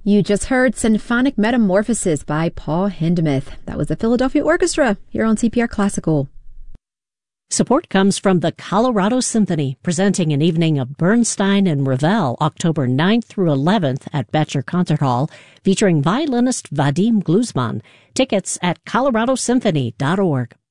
You just heard Symphonic Metamorphosis by Paul Hindemith. That was the Philadelphia Orchestra here on CPR Classical. Support comes from the Colorado Symphony, presenting an evening of Bernstein and Ravel, October 9th through 11th at Betcher Concert Hall, featuring violinist Vadim Gluzman. Tickets at coloradosymphony.org.